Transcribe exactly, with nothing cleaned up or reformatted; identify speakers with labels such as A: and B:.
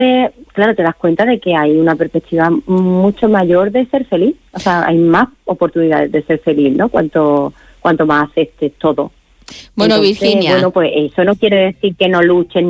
A: claro, te das cuenta de que hay una perspectiva mucho mayor de ser feliz. O sea, hay más oportunidades de ser feliz, ¿no? Cuanto, cuanto más aceptes todo.
B: Bueno,
A: Entonces,
B: Virginia.
A: Bueno, pues eso no quiere decir que no luchen